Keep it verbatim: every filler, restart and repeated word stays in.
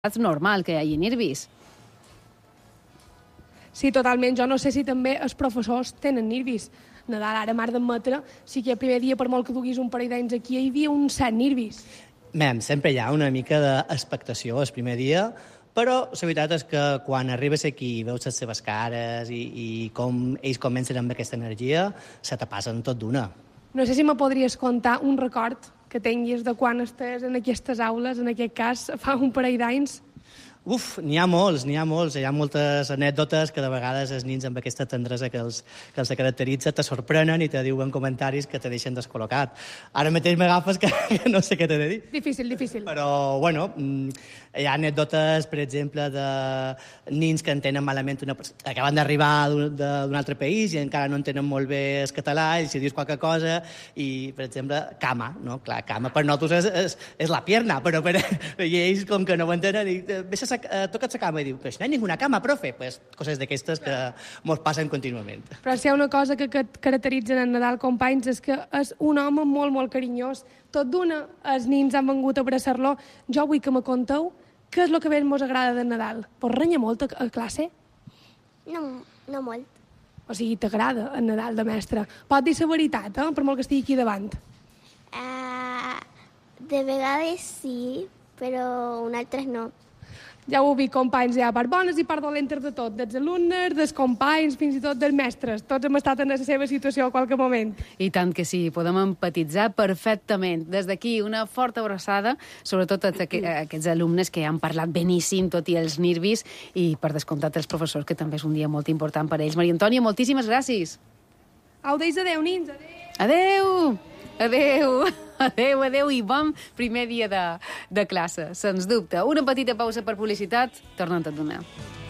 és normal que hi hagi nervis. Sí, totalment. Jo no sé si també els professors tenen nervis. Nadal, ara m'has d'admetre, sí que el primer dia, per molt que duguis un parell d'anys aquí, hi havia un cert nervis. Mem, sempre hi ha una mica d'expectació el primer dia, però la veritat és que quan arribes aquí i veus les seves cares i, i com ells comencen amb aquesta energia, se te passen tot d'una. No sé si me podries contar un record que tinguis de quan estàs en aquestes aules, en aquest cas, fa un parell d'anys. Uf, n'hi ha molts, n'hi ha molts. Hi ha moltes anècdotes que de vegades els nins amb aquesta tendresa que els, que els caracteritza te sorprenen i te diuen comentaris que te deixen descol·locat. Ara mateix m'agafes que, que no sé què t'he de dir. Difícil, difícil. Però, bueno, hi ha anècdotes, per exemple, de nins que entenen malament una persona, acaben d'arribar d'un altre país i encara no entenen molt bé el català i si dius qualque cosa i, per exemple, cama, no? Clar, cama per nosaltres és, és, és la pierna, però per, i ells com que no ho entenen i vés a toca't la cama i diu, però no hi ha ninguna cama, profe. Pues, coses d'aquestes que mos passen contínuament. Però si hi ha una cosa que, que et caracteritza en Nadal, companys, és que és un home molt, molt carinyós. Tot d'una, els nins han vengut a abraçar-lo. Jo vull que me conteu què és el que més mos agrada de Nadal. Vos renya molt a, a classe? No, no molt. O sigui, t'agrada el Nadal de mestre. Pot dir la veritat, eh? Per molt que estigui aquí davant. Uh, de vegades sí, però un altres no. Ja ho vi, companys, hi ha part bones i part dolentes de tot, dels alumnes, dels companys, fins i tot dels mestres. Tots hem estat en la seva situació a qualque moment. I tant que sí, podem empatitzar perfectament. Des d'aquí, una forta abraçada, sobretot a aquests alumnes que han parlat beníssim, tot i els nervis, i per descomptat els professors, que també és un dia molt important per a ells. Maria Antònia, moltíssimes gràcies. Au, deis adeu, nins. Adeu. Adeu. Adeu, adeu i bon primer dia de, de classe, sens dubte. Una petita pausa per publicitat, tornem a donar.